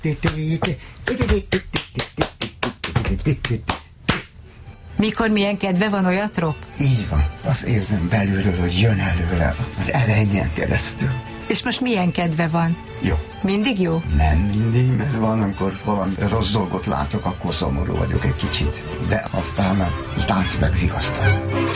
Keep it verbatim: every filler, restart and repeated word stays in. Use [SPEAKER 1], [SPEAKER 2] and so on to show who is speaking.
[SPEAKER 1] Mikor milyen kedve van, olyat rop?
[SPEAKER 2] Így van. Azt érzem belülről, hogy jön előle az erenyen keresztül.
[SPEAKER 1] És most milyen kedve van?
[SPEAKER 2] Jó.
[SPEAKER 1] Mindig jó?
[SPEAKER 2] Nem mindig, mert van, amikor valami rossz dolgot látok, akkor szomorú vagyok egy kicsit. De aztán a tánc megvigasztal.